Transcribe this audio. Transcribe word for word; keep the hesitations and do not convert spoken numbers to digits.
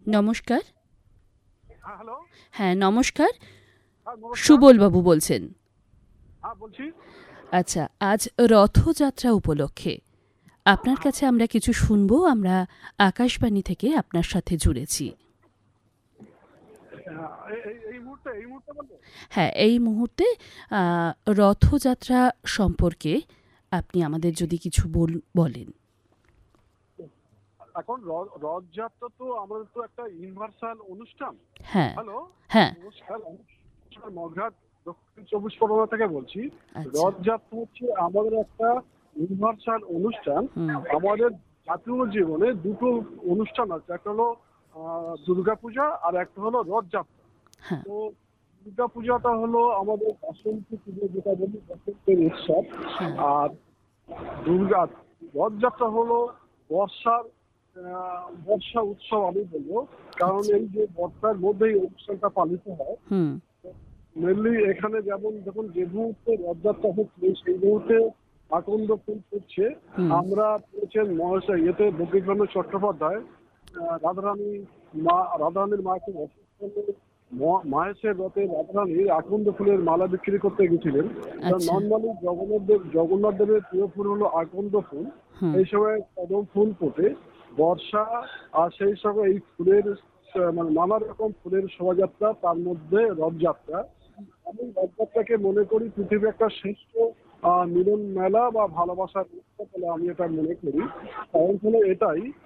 নমস্কার। হ্যাঁ হ্যালো। হ্যাঁ নমস্কার, হ্যাঁ নমস্কার। সুবল বাবু বলছেন? হ্যাঁ বলছি। আচ্ছা, আজ রথযাত্রা উপলক্ষে আপনার কাছে আমরা কিছু শুনবো। আমরা আকাশবাণী থেকে আপনার সাথে জুড়েছি। হ্যাঁ, এই এই- এই মুহূর্তে এই মুহূর্তে বলবো। হ্যাঁ, এই মুহূর্তে আহ, রথযাত্রা সম্পর্কে আপনি আমাদের যদি কিছু বল- বলেন। এখন র- রথযাত্রা তো আমাদের তো একটা ইউনিভার্সাল অনুষ্ঠান। হ্যাঁ হ্যালো। হ্যাঁ। নমস্কার, আমি মগরাট দক্ষিণ চব্বিশ পরগনা থেকে বলছি। আচ্ছা। রথযাত্রা হচ্ছে আমাদের একটা ইউনিভার্সাল অনুষ্ঠান। হুম। আমাদের জাতীয় জীবনে দুটো অনুষ্ঠান আছে, একটা হলো আহ, দুর্গাপূজা আর একটা হলো রথযাত্রা। হ্যাঁ। তো দুর্গা পূজাটা হলো আমাদের বাসন্তী পুজো, যেটা বলি বসন্তের উৎসব। হ্যাঁ। আর দুর্গা রথযাত্রা হলো বর্ষার আহ, বর্ষা উৎসব আমি বলবো, কারণ আচ্ছা। এই যে বর্ষার মধ্যেই এই অনুষ্ঠানটা পালিত হয়। হুম। মেনলি এখানে যেমন যখন যে মুহূর্তে রথযাত্রা হচ্ছে সেই মুহূর্তে আকন্দ ফুল ফুটছে। হুম। আমরা পড়েছেন মহাশয় ইয়েতে বঙ্কিমচন্দ্র চট্টোপাধ্যায় আহ, রাধারানী মা রাধারানীর মাকে অসুস্থ হলে ম- মাহেশের রথে রাধারানীর আকন্দ ফুলের মালা বিক্রি করতে গেছিলেন। আচ্ছা। নর্মালি জগন্নাথ দেব জগন্নাথ দেবের প্রিয় ফুল হলো আকন্দ ফুল। হুম। এই সময় কদম ফুল ফোটে বর্ষা, আর সেই সঙ্গে এই ফুলের আহ, মানে নানা রকম ফুলের শোভাযাত্রা, তার মধ্যে রথযাত্রা। আমি রথযাত্রাকে মনে করি পৃথিবীর একটা শ্রেষ্ঠ আহ, মিলন মেলা বা ভালোবাসার উৎসব বলে আমি এটা মনে করি। কারণ হলো এটাই